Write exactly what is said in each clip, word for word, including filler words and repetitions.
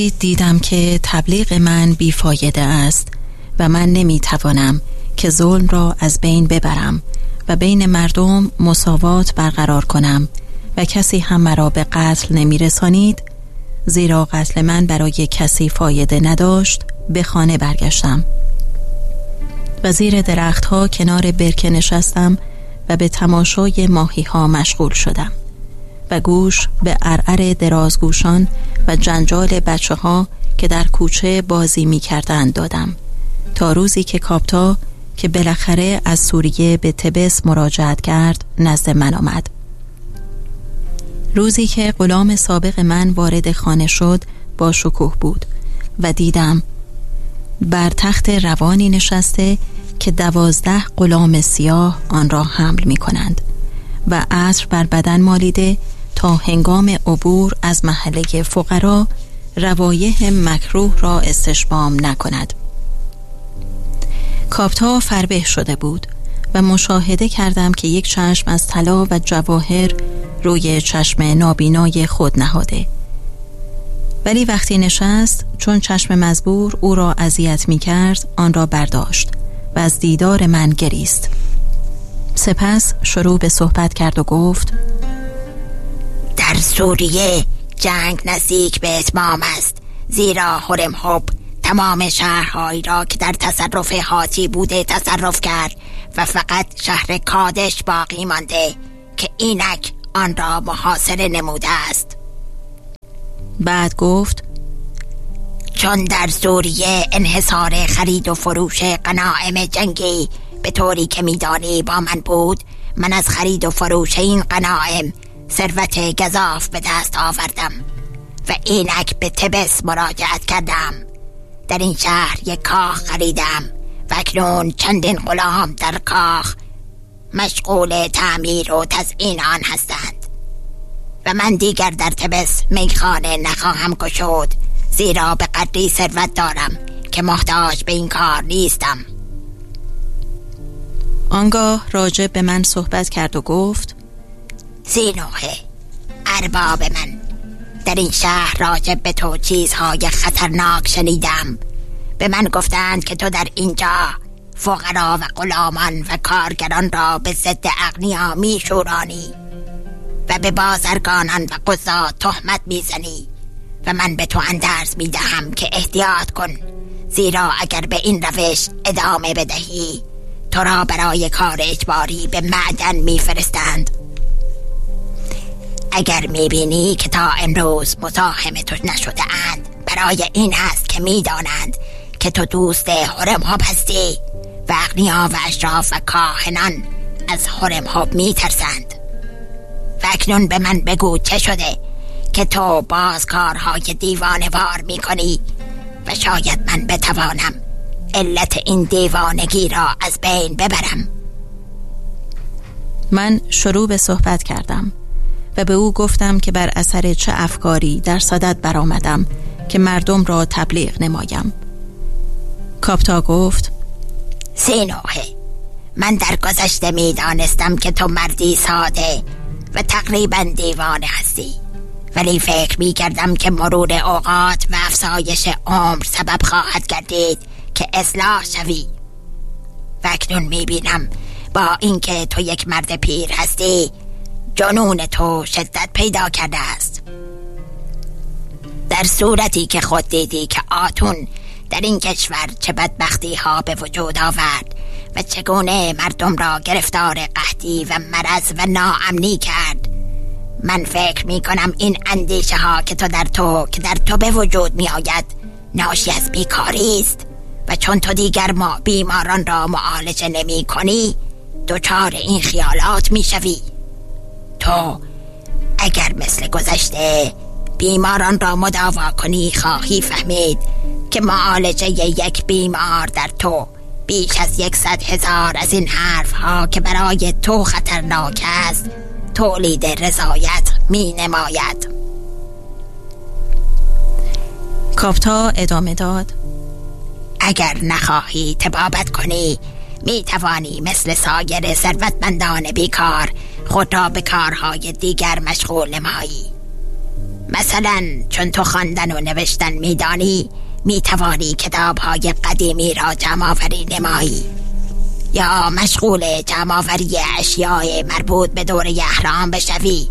دیدم که تبلیغ من بیفایده است و من نمیتوانم که ظلم را از بین ببرم و بین مردم مساوات برقرار کنم و کسی هم مرا به قتل نمیرسانید، زیرا قتل من برای کسی فایده نداشت. به خانه برگشتم و زیر درختها کنار برکه نشستم و به تماشای ماهی ها مشغول شدم و گوش به عرعر درازگوشان و جنجال بچه ها که در کوچه بازی می کردند دادم، تا روزی که کاپتا که بالاخره از سوریه به تبس مراجعت کرد نزد من آمد. روزی که غلام سابق من وارد خانه شد با شکوه بود و دیدم بر تخت روانی نشسته که دوازده غلام سیاه آن را حمل می کنند و عطر بر بدن مالیده تا هنگام عبور از محله فقرا روایح مکروه را استشمام نکند. کاپتا فربه شده بود و مشاهده کردم که یک چشم از طلا و جواهر روی چشم نابینای خود نهاده، ولی وقتی نشست چون چشم مزبور او را اذیت می کرد آن را برداشت و از دیدار من گریست. سپس شروع به صحبت کرد و گفت: در سوریه جنگ نزدیک به اتمام است، زیرا هرم‌هب تمام شهرهایی را که در تصرف هاتی بوده تصرف کرد و فقط شهر کادش باقی مانده که اینک آن را محاصره نموده است. بعد گفت: چون در سوریه انحصار خرید و فروش غنایم جنگی به طوری که میدانی با من بود، من از خرید و فروش این غنایم ثروت گزاف به دست آوردم و اینک به تبس مراجعت کردم. در این شهر یک کاخ خریدم و اکنون چندین غلام در کاخ مشغول تعمیر و تزیین آن هستند و من دیگر در تبس میخانه نخواهم گشود، زیرا به قدری ثروت دارم که محتاج به این کار نیستم. آنگاه راجع به من صحبت کرد و گفت: زینوه ارباب من، در این شهر راجع به تو چیزهای خطرناک شنیدم. به من گفتند که تو در اینجا فقرا و غلامان و کارگران را به ضد اغنیا می شورانی و به بازرگانان و قضات تهمت می زنی و من به تو اندرز می دهم که احتیاط کن، زیرا اگر به این روش ادامه بدهی تو را برای کار اجباری به معدن می فرستند. اگر می بینی که تا امروز مزاحم تو نشده اند، برای این است که می دانند که تو دوست هرم‌هب هستی و اغنیا و اشراف و کاهنان از هرم‌هب می ترسند. و اکنون به من بگو چه شده که تو باز کارهای دیوانه وار می کنی و شاید من بتوانم علت این دیوانگی را از بین ببرم. من شروع به صحبت کردم و به او گفتم که بر اثر چه افکاری در صدد برآمدم که مردم را تبلیغ نمایم. کاپتا گفت: زینوه، من در گذشته می دانستم که تو مردی ساده و تقریبا دیوانه هستی، ولی فکر می کردم که مرور اوقات و افزایش عمر سبب خواهد گردید که اصلاح شوی. و اکنون می بینم با اینکه تو یک مرد پیر هستی، جنون تو شدت پیدا کرده است. در صورتی که خود دیدی که آتون در این کشور چه بدبختی ها به وجود آورد و چگونه مردم را گرفتار قحطی و مرض و ناامنی کرد، من فکر می کنم این اندیشه ها که تو در تو که در تو به وجود می آید ناشی از بیکاری است و چون تو دیگر ما بیماران را معالجه نمی کنی دچار این خیالات می شوی. تو اگر مثل گذشته بیماران را مداوا کنی خواهی فهمید که معالجه یک بیمار در تو بیش از یکصد هزار از این حرف ها که برای تو خطرناک است تولید رضایت می نماید. کاپتا ادامه داد: اگر نخواهی طبابت کنی می توانی مثل سایر ثروتمندان بیکار خود را به کارهای دیگر مشغول نمایی. مثلا چون تو خواندن و نوشتن میدانی، میتوانی کتاب‌های قدیمی را جمع‌آوری نمایی، یا مشغول جمع‌آوری اشیاء مربوط به دوره اهرام بشوی.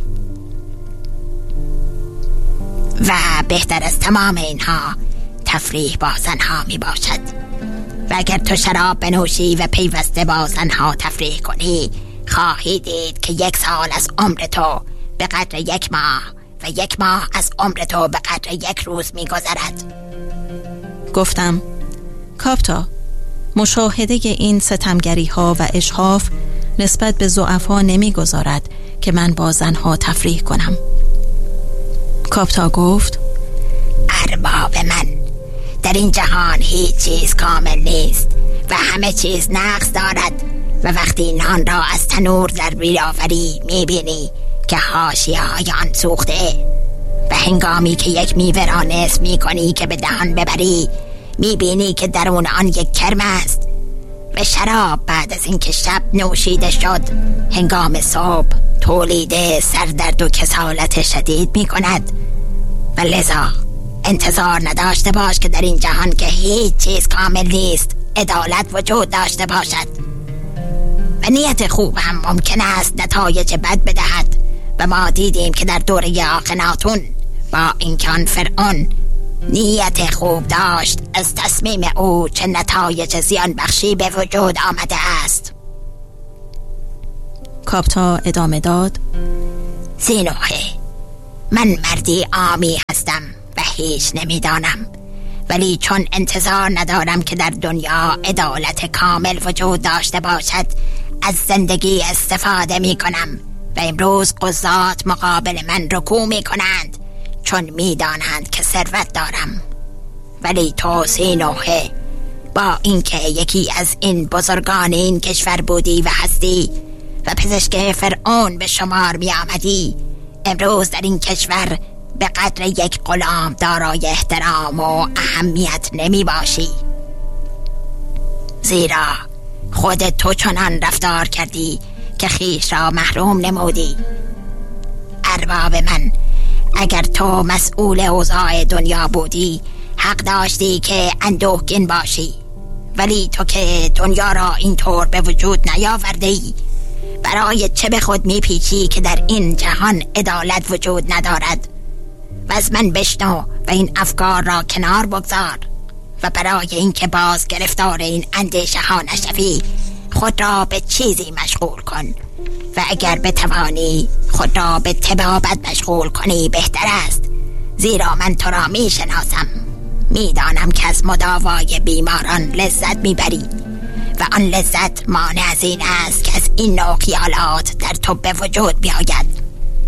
و بهتر از تمام اینها تفریح با زنها می باشد. و اگر تو شراب بنوشی و پیوسته با زنها تفریح کنی، خواهی دید که یک سال از عمر تو به قدر یک ماه و یک ماه از عمر تو به قدر یک روز می گذرد. گفتم کاپتا، مشاهده این ستمگری ها و اشحاف نسبت به ضعفا نمی گذارد که من با زنها تفریح کنم. کاپتا گفت ارباب من، در این جهان هیچ چیز کامل نیست و همه چیز نقص دارد و وقتی نان را از تنور در بیراوری میبینی که حاشیه‌های آن سوخته و هنگامی که یک میوه را نصف میکنی که به دهان ببری میبینی که درون آن یک کرم است و شراب بعد از اینکه شب نوشیده شد هنگام صبح تولید سردرد و کسالت شدید میکند و لذا انتظار نداشته باش که در این جهان که هیچ چیز کامل نیست عدالت وجود داشته باشد. و نیت خوب هم ممکن است نتایج بد بدهد و ما دیدیم که در دوره آخناتون با اینکه آن فرعون نیت خوب داشت از تصمیم او چه نتایج زیان بخشی به وجود آمده است. کاپتا ادامه داد زینوحه، من مردی عامی هستم و هیچ نمیدانم، ولی چون انتظار ندارم که در دنیا عدالت کامل وجود داشته باشد از زندگی استفاده می کنم و امروز قضات مقابل من رکوع می کنند چون می دانند که ثروت دارم. ولی تو زینوحه، با اینکه یکی از این بزرگان این کشور بودی و هستی و پزشک فرعون به شمار می آمدی، امروز در این کشور به قدر یک غلام دارای احترام و اهمیت نمی باشی، زیرا خود تو چنان رفتار کردی که خویش را محروم نمودی. ارباب من، اگر تو مسئول اوضاع دنیا بودی حق داشتی که اندوهگین باشی، ولی تو که دنیا را اینطور به وجود نیاوردی، برای چه به خود میپیچی که در این جهان عدالت وجود ندارد؟ و از من بشنو و این افکار را کنار بگذار و برای اینکه باز گرفتار این اندیشه ها نشوی خود را به چیزی مشغول کن و اگر بتوانی خود را به طبابت مشغول کنی بهتر است، زیرا من تو را میشناسم، میدانم که از مداوای بیماران لذت میبری و آن لذت مانع از این است که از این نوع خیالات در تو به وجود بیاید.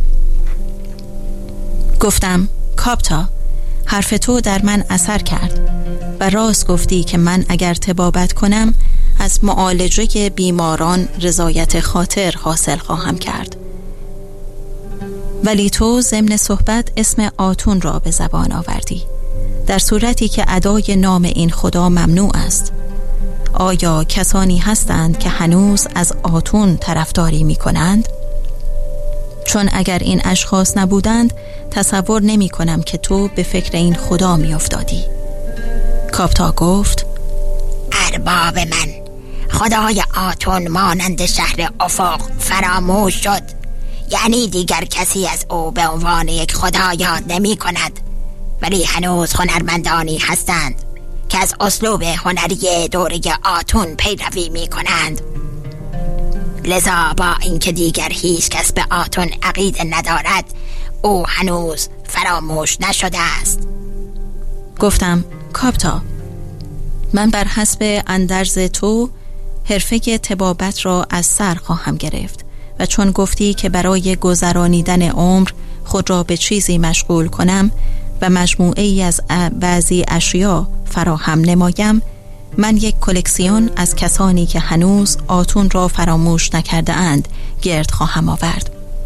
گفتم کاپتا، حرف تو در من اثر کرد و راست گفتی که من اگر طبابت کنم از معالجه بیماران رضایت خاطر حاصل خواهم کرد. ولی تو ضمن صحبت اسم آتون را به زبان آوردی، در صورتی که ادای نام این خدا ممنوع است. آیا کسانی هستند که هنوز از آتون طرفداری می کنند؟ چون اگر این اشخاص نبودند تصور نمی کنم که تو به فکر این خدا می افتادی. کاپتا گفت ارباب من، خدای آتون مانند شهر افق فراموش شد، یعنی دیگر کسی از او به عنوان یک خدا یاد نمی کند، ولی هنوز هنرمندانی هستند که از اسلوب هنری دوره آتون پیروی می کنند. لذا با اینکه دیگر هیچ کس به آتون عقیده ندارد او هنوز فراموش نشده است. گفتم کاپتا، من بر حسب اندرز تو حرفه طبابت را از سر خواهم گرفت و چون گفتی که برای گذرانیدن عمر خود را به چیزی مشغول کنم و مجموعه ای از بعضی اشیا فراهم نمایم، من یک کلکسیون از کسانی که هنوز آتون را فراموش نکرده اند گرد خواهم آورد.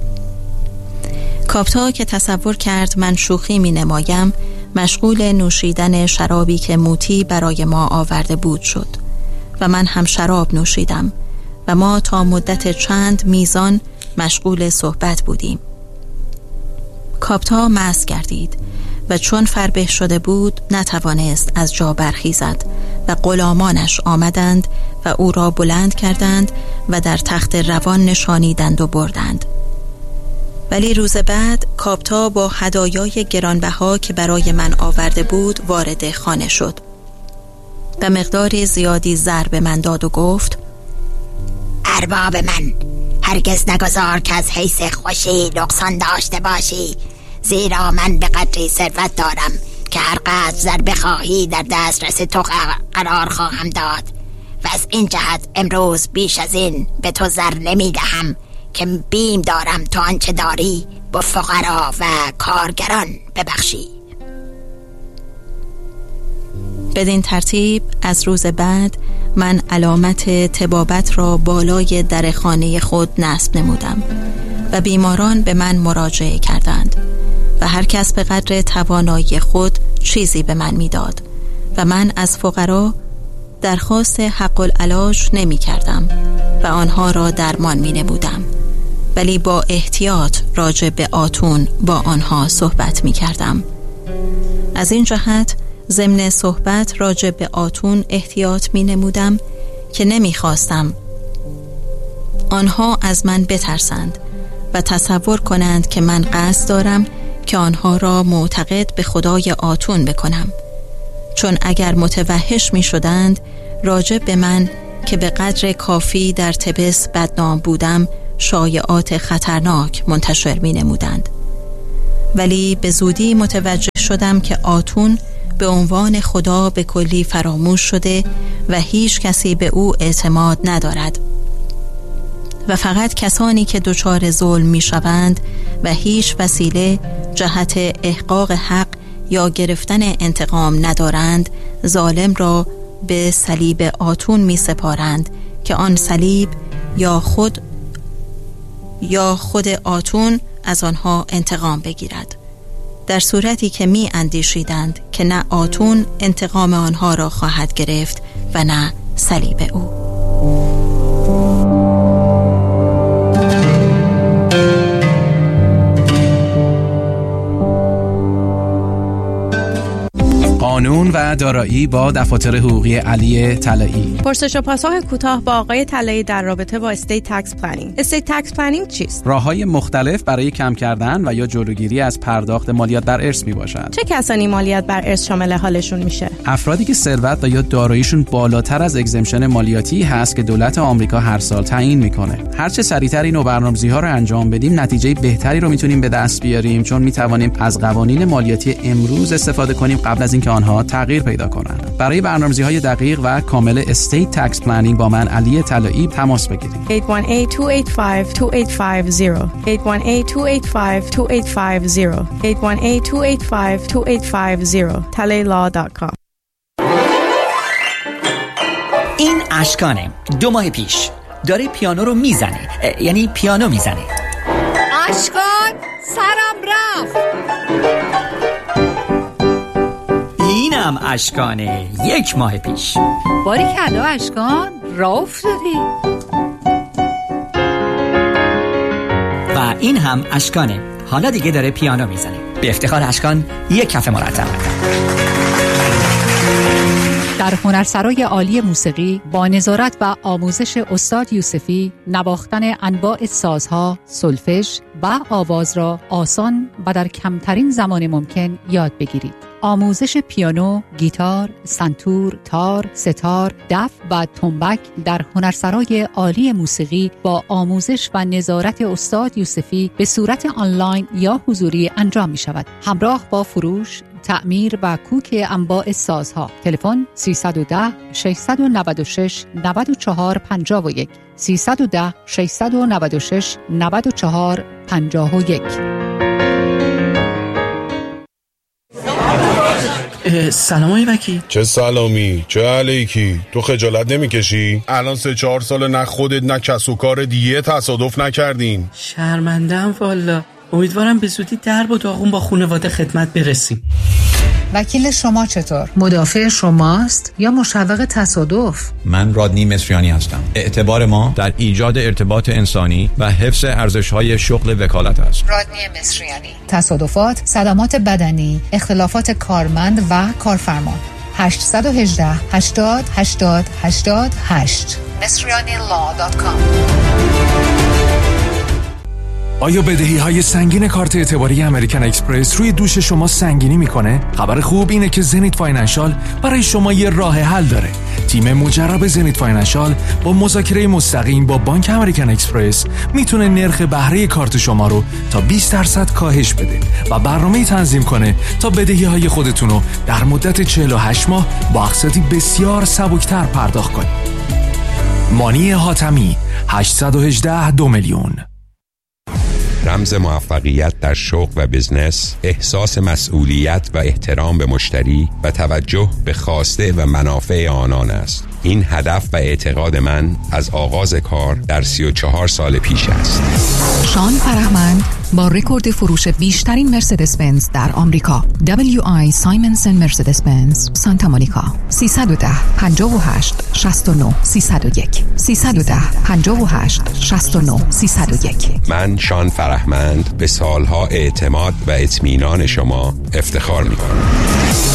کاپتا که تصور کرد من شوخی می نمایم مشغول نوشیدن شرابی که موتی برای ما آورده بود شد و من هم شراب نوشیدم و ما تا مدت چند میزان مشغول صحبت بودیم. کاپتا مست گردید و چون فربه شده بود نتوانست از جا برخیزد و غلامانش آمدند و او را بلند کردند و در تخت روان نشانیدند و بردند. ولی روز بعد کاپتا با هدایای گرانبها که برای من آورده بود وارد خانه شد و مقداری زیادی زر به من داد و گفت: ارباب من، هرگز نگذار که از حیث خوشی نقصان داشته باشی، زیرا من به قدری ثروت دارم که هر قدر زر بخواهی در دسترس تو قرار خواهم داد و از این جهت امروز بیش از این به تو زر نمی دهم که بیم دارم تو آنچه داری با فقرا و کارگران ببخشی. بدین ترتیب از روز بعد من علامت طبابت را بالای در خانه خود نصب نمودم و بیماران به من مراجعه کردند و هر کس به قدر توانایی خود چیزی به من میداد و من از فقرا درخواست حق العلاج نمی کردم و آنها را درمان می نمودم، ولی با احتیاط راجع به آتون با آنها صحبت می کردم. از این جهت ضمن صحبت راجع به آتون احتیاط می نمودم که نمی خواستم آنها از من بترسند و تصور کنند که من قصد دارم که آنها را معتقد به خدای آتون بکنم، چون اگر متوحش می شدند راجع به من که به قدر کافی در طبس بدنام بودم شایعات خطرناک منتشر می نمودند. ولی به زودی متوجه شدم که آتون به عنوان خدا به کلی فراموش شده و هیچ کسی به او اعتماد ندارد و فقط کسانی که دچار ظلم می شوند و هیچ وسیله جهت احقاق حق یا گرفتن انتقام ندارند ظالم را به صلیب آتون می سپارند که آن صلیب یا خود یا خود آتون از آنها انتقام بگیرد، در صورتی که می اندیشیدند که نه آتون انتقام آنها را خواهد گرفت و نه صلیب او. قانون و دارایی با دفاتر حقوقی علی طلایی. پرسش و پاسخ کوتاه با آقای طلایی در رابطه با استیت تکس پلنینگ. استیت تکس پلنینگ چیست؟ راه‌های مختلف برای کم کردن و یا جلوگیری از پرداخت مالیات بر ارث میباشد. چه کسانی مالیات بر ارث شامل حالشون میشه؟ افرادی که ثروت و یا داراییشون بالاتر از اگزمشن مالیاتی هست که دولت آمریکا هر سال تعیین میکنه. هر چه سریعتر این برنامه‌ریزی‌ها رو انجام بدیم نتیجه بهتری رو میتونیم به دست بیاریم، چون میتوانیم از قوانین مالیاتی امروز استفاده کنیم قبل از اینکه آنها تغییر پیدا کنند. برای برنامه‌ریزی‌های دقیق و کامل استیت تکس پلنینگ با من علی طلایی تماس بگیرید. هشت یک هشت دو هشت پنج دو هشت پنج صفر هشت یک هشت دو هشت پنج دو هشت پنج صفر هشت یک هشت دو هشت پنج دو هشت پنج صفر تلی لا دات کام. این اشکانه دو ماه پیش داره پیانو رو میزنه، یعنی پیانو میزنه. اشکان سرم رفت. اینم اشکانه یک ماه پیش. باریکلا اشکان راه افتادی. و این هم اشکانه، حالا دیگه داره پیانو میزنه. به افتخار اشکان یک کف مرتب. در هنرسرای عالی موسیقی با نظارت و آموزش استاد یوسفی نواختن انواع سازها، سولفژ و آواز را آسان و در کمترین زمان ممکن یاد بگیرید. آموزش پیانو، گیتار، سنتور، تار، ستار، دف و تنبک در هنرسرای عالی موسیقی با آموزش و نظارت استاد یوسفی به صورت آنلاین یا حضوری انجام می شود. همراه با فروش، تعمیر و کوک انواع سازها. تلفن سیصد و ده ششصد و نود و شش نود و چهار پنجاه و یک سیصد و ده ششصد و نود و شش نود و چهار پنجاه و یک. سلام آقای وکیل. چه سلامی، چه علیکی؟ تو خجالت نمیکشی؟ الان سه چهار سال نه خودت نه کس و کار دیگه تصادف نکردین. شرمنده‌ام والا. امیدوارم به زودی درب و داغون با خانواده خدمت برسیم. وکیل شما چطور؟ مدافع شماست یا مشوق تصادف؟ من رادنی مصریانی هستم. اعتبار ما در ایجاد ارتباط انسانی و حفظ ارزش‌های شغل وکالت است. رادنی مصریانی. تصادفات، صدمات بدنی، اختلافات کارمند و کارفرما. هشت یک هشت هشتاد هشتاد هشتاد هشت مصریانی لا دات کام. آیا بدهی های سنگین کارت اعتباری امریکن اکسپرس روی دوش شما سنگینی میکنه؟ خبر خوب اینه که زنیت فاینانشال برای شما یه راه حل داره. تیم مجرب زنیت فاینانشال با مذاکره مستقیم با بانک امریکن اکسپرس میتونه نرخ بهره کارت شما رو تا بیست درصد کاهش بده و برنامه‌ای تنظیم کنه تا بدهی های خودتون رو در مدت چهل و هشت ماه با اقساطی بسیار سبکتر پرداخت کنید. مانی حاتمی هشت یک هشت دو میلیون. رمز موفقیت در شغل و بزنس، احساس مسئولیت و احترام به مشتری و توجه به خواسته و منافع آنان است. این هدف و اعتقاد من از آغاز کار در سی و چهار سال پیش است. شان فرهمند با رکورد فروش بیشترین مرسدس بنز در آمریکا، دبلیو آی سایمنسن مرسدس بنز سانتا مونیکا. سیصد و ده پنجاه و هشت شصت و نه سیصد و یک سیصد و ده پنجاه و هشت شصت و نه سیصد و یک. من شان فرهمند به سالها اعتماد و اطمینان شما افتخار می‌کنم.